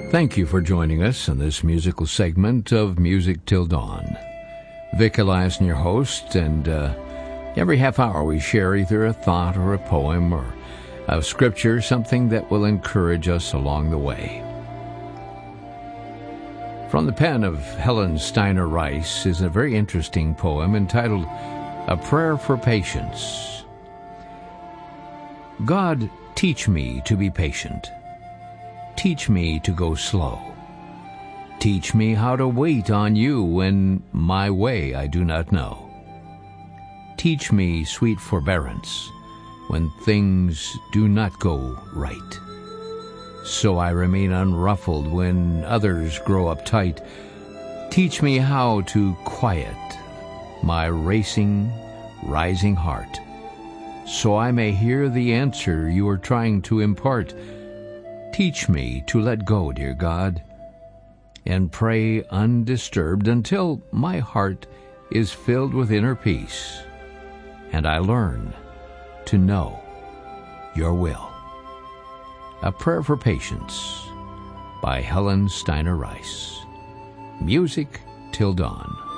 Thank you for joining us in this musical segment of Music Till Dawn. Vic Eliason, your host, and every half hour we share either a thought or a poem or a scripture, something that will encourage us along the way. From the pen of Helen Steiner Rice is a very interesting poem entitled A Prayer for Patience. God, teach me to be patient. Teach me to go slow. Teach me how to wait on you when my way I do not know. Teach me sweet forbearance when things do not go right, so I remain unruffled when others grow uptight. Teach me how to quiet my racing, rising heart, so I may hear the answer you are trying to impart. Teach me to let go, dear God, and pray undisturbed until my heart is filled with inner peace, and I learn to know your will. A Prayer for Patience by Helen Steiner Rice. Music Till Dawn.